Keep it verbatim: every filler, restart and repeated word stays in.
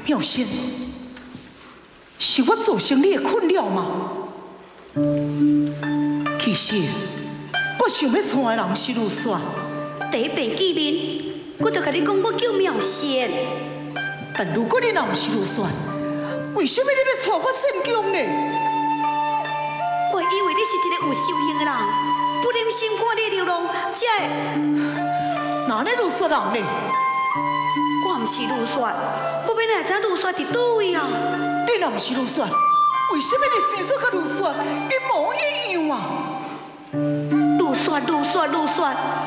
妙仙，是我造成你的困扰吗？其实，我想要娶的人是陆雪。 第一遍见面，我就甲你讲我叫妙仙。 但如果你若不是陆雪，为什么你要娶我正宫呢？ 我以为你是一个有修行的人，不忍心看你流浪，才会。 哪里陆雪人呢？ 我唔是陆雪，我本来知陆雪伫倒位啊。 你若不是陆雪，为什么你生出甲陆雪一模一样啊？ 陆雪，陆雪，陆雪，